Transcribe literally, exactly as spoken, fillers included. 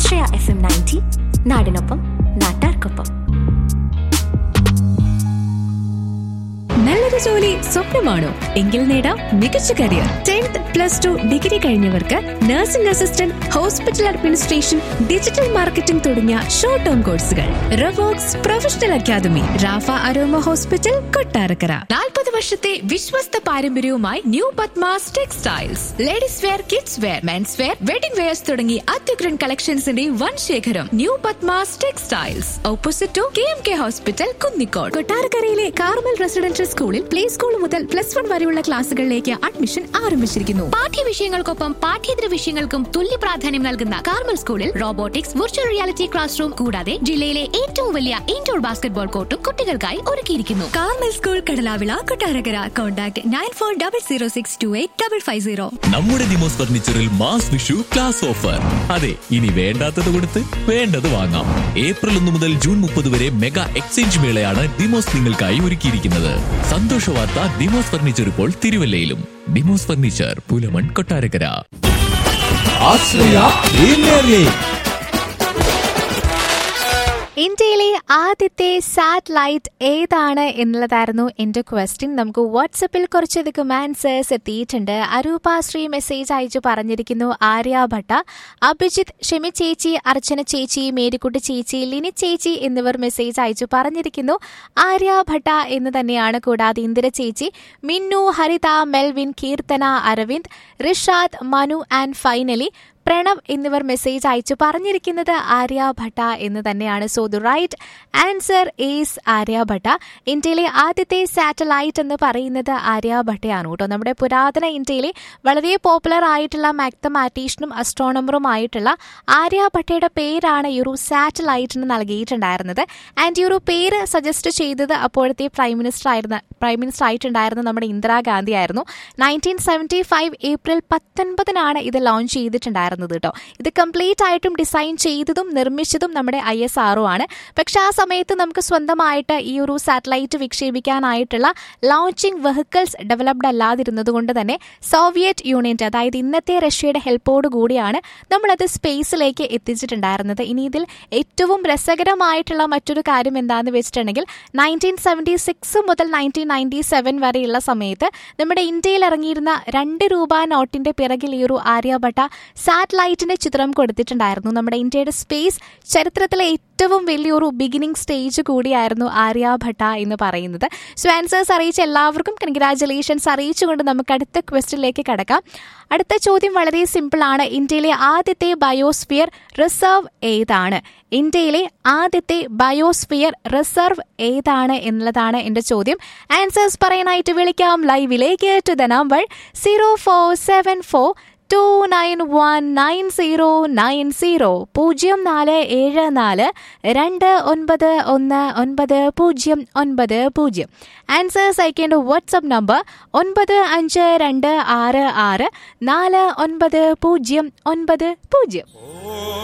ആശ്രയ F M ninety, നാടിനൊപ്പം നാട്ടാർക്കൊപ്പം. നല്ലൊരു ജോലി സ്വപ്നമാണോ? എങ്കിൽ നേടാം മികച്ച career. Tenth plus two degree കഴിഞ്ഞവർക്ക് nursing assistant, hospital administration, digital marketing തുടങ്ങിയ ഷോർട്ട് ടേം കോഴ്സുകൾ. റവോക്സ് professional academy, Rafah aroma hospital, Kottarakkara. നാൽപ്പത് വർഷത്തെ വിശ്വസ്ത പാരമ്പര്യവുമായി new Padmas textiles. Ladies wear, kids wear, men's wear, wedding wears തുടങ്ങി അത്യുഗ്രൻ കളക്ഷൻസിന്റെ വൻ ശേഖരം. New Padmas textiles, opposite to K M K hospital, Kunnicode. കൊട്ടാരക്കരയിലെ Carmel residential സ്കൂളിൽ പ്ലേ സ്കൂൾ മുതൽ പ്ലസ് വൺ വരെയുള്ള ക്ലാസുകളിലേക്ക് അഡ്മിഷൻ ആരംഭിച്ചിരിക്കുന്നു. പാഠ്യ വിഷയങ്ങൾക്കൊപ്പം പാഠ്യേതര വിഷയങ്ങൾക്കും തുല്യ പ്രാധാന്യം നൽകുന്ന കാർമൽ സ്കൂളിൽ robotics, virtual reality class room കൂടാതെ ജില്ലയിലെ ഏറ്റവും വലിയ ഇൻഡോർ ബാസ്കറ്റ്ബോൾ കോർട്ടും കുട്ടികൾക്കായി ഒരുക്കിയിരിക്കുന്നു. Carmel school, Kadalavila, Kottarakkara. Contact nine four double zero six to eight double five zero. നമ്മുടെ Demos ഫർണിച്ചറിൽ mass Vishu class offer. അതെ, ഇനി വേണ്ടാത്തത് കൊടുത്ത് വേണ്ടത് വാങ്ങാം. ഏപ്രിൽ ഒന്ന് മുതൽ ജൂൺ മുപ്പത് വരെ മെഗാ എക്സ്ചേഞ്ച് മേളയാണ് ദിമോസ് നിങ്ങൾക്കായി ഒരുക്കിയിരിക്കുന്നത്. സന്തോഷ വാർത്ത, ദിമോസ് ഫർണിച്ചർ ഇപ്പോൾ തിരുവല്ലയിലും. ദിമോസ് ഫർണിച്ചർ, പുലമൺ, കൊട്ടാരക്കര. ഇന്ത്യയിലെ ആദ്യത്തെ സാറ്റലൈറ്റ് ഏതാണ് എന്നുള്ളതായിരുന്നു എന്റെ ക്വസ്റ്റ്യൻ. നമുക്ക് വാട്സപ്പിൽ കുറച്ചധികം ആൻസേഴ്സ് എത്തിയിട്ടുണ്ട്. അരൂപ ശ്രീ മെസ്സേജ് അയച്ചു പറഞ്ഞിരിക്കുന്നു ആര്യഭട്ട. അഭിജിത്ത്, ഷെമി ചേച്ചി, അർച്ചന ചേച്ചി, മേരിക്കുട്ടി ചേച്ചി, ലിനി ചേച്ചി എന്നിവർ മെസ്സേജ് അയച്ചു പറഞ്ഞിരിക്കുന്നു ആര്യഭട്ട എന്ന് തന്നെയാണ്. കൂടാതെ ഇന്ദിര ചേച്ചി, മിന്നു, ഹരിത, Melvin, Keerthana, Aravind, Rishad, Manu and finally Pranav എന്നിവർ മെസ്സേജ് അയച്ചു പറഞ്ഞിരിക്കുന്നത് ആര്യഭട്ട എന്ന് തന്നെയാണ്. So the right answer is Aryabhata. ഇന്ത്യയിലെ ആദ്യത്തെ സാറ്റലൈറ്റ് എന്ന് പറയുന്നത് ആര്യഭട്ടയാണ് കേട്ടോ. നമ്മുടെ പുരാതന ഇന്ത്യയിലെ വളരെ പോപ്പുലർ ആയിട്ടുള്ള മാത്തമാറ്റീഷ്യനും അസ്ട്രോണമറുമായിട്ടുള്ള ആര്യഭട്ടയുടെ പേരാണ് ഈ ഒരു സാറ്റലൈറ്റിന് നൽകിയിട്ടുണ്ടായിരുന്നത്. ആൻഡ് ഈ ഒരു പേര് സജസ്റ്റ് ചെയ്തത് അപ്പോഴത്തെ പ്രൈം മിനിസ്റ്റർ ആയിരുന്ന പ്രൈം മിനിസ്റ്റർ ആയിട്ടുണ്ടായിരുന്ന നമ്മുടെ ഇന്ദിരാഗാന്ധി ആയിരുന്നു. നയൻറ്റീൻ സെവൻറ്റി ഫൈവ് ഏപ്രിൽ പത്തൊൻപതിനാണ് ഇത് ലോഞ്ച് ചെയ്തിട്ടുണ്ടായിരുന്നത് കേട്ടോ. ഇത് കംപ്ലീറ്റ് ആയിട്ടും ഡിസൈൻ ചെയ്തതും നിർമ്മിച്ചതും നമ്മുടെ ഐ എസ് ആർ ഒ ആണ്. പക്ഷെ ആ സമയത്ത് നമുക്ക് സ്വന്തമായിട്ട് ഈ ഒരു സാറ്റലൈറ്റ് വിക്ഷേപിക്കാനായിട്ടുള്ള ലോഞ്ചിങ് വെഹിക്കിൾസ് ഡെവലപ്ഡ് അല്ലാതിരുന്നത് കൊണ്ട് തന്നെ സോവിയറ്റ് യൂണിയന്റെ, അതായത് ഇന്നത്തെ റഷ്യയുടെ ഹെൽപ്പോട് കൂടിയാണ് നമ്മളത് സ്പേസിലേക്ക് എത്തിച്ചിട്ടുണ്ടായിരുന്നത്. ഇനി ഇതിൽ ഏറ്റവും രസകരമായിട്ടുള്ള മറ്റൊരു കാര്യം എന്താണെന്ന് വെച്ചിട്ടുണ്ടെങ്കിൽ നയൻറ്റീൻ സെവൻറ്റി സിക്സ് മുതൽ നയൻറ്റീൻ നയൻറ്റി സെവൻ വരെയുള്ള സമയത്ത് നമ്മുടെ ഇന്ത്യയിൽ ഇറങ്ങിയിരുന്ന രണ്ട് രൂപ നോട്ടിന്റെ പിറകിൽ ഈ ഒരു ആര്യഭട്ട സാറ്റലൈറ്റിന്റെ ചിത്രം കൊടുത്തിട്ടുണ്ടായിരുന്നു. നമ്മുടെ ഇന്ത്യയുടെ സ്പേസ് ചരിത്രത്തിലെ ഏറ്റവും വലിയൊരു ബിഗിനിങ് സ്റ്റേജ് കൂടിയായിരുന്നു ആര്യഭട്ട എന്ന് പറയുന്നത്. സോ ആൻസേഴ്സ് അറിയിച്ച എല്ലാവർക്കും കൺഗ്രാജുലേഷൻസ് അറിയിച്ചുകൊണ്ട് നമുക്ക് അടുത്ത ക്വസ്റ്റ്യനിലേക്ക് കടക്കാം. അടുത്ത ചോദ്യം വളരെ സിമ്പിൾ ആണ്. ഇന്ത്യയിലെ ആദ്യത്തെ ബയോസ്ഫിയർ റിസർവ് ഏതാണ്? ഇന്ത്യയിലെ ആദ്യത്തെ ബയോസ്ഫിയർ റിസർവ് ഏതാണ് എന്നുള്ളതാണ് എന്റെ ചോദ്യം. ആൻസേഴ്സ് പറയാനായിട്ട് വിളിക്കാം ലൈവിലേക്ക് to the number zero four seven four to nine one nine zero nine zero പൂജ്യം നാല് ഏഴ് നാല് രണ്ട് ഒൻപത് ഒന്ന് ഒൻപത് പൂജ്യം ഒൻപത് പൂജ്യം. ആൻസേഴ്സ് അയക്കേണ്ട വാട്സ്ആപ്പ് നമ്പർ ഒൻപത് അഞ്ച് രണ്ട് ആറ് ആറ് നാല് ഒൻപത് പൂജ്യം ഒൻപത് പൂജ്യം.